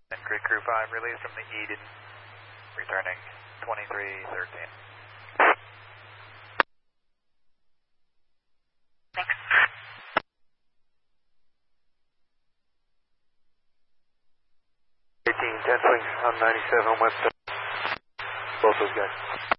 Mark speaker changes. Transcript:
Speaker 1: And Creek Crew 5 released from the Eden, returning 2313.
Speaker 2: Thanks.
Speaker 3: 18, 10 swings on 97 on West. Both those guys.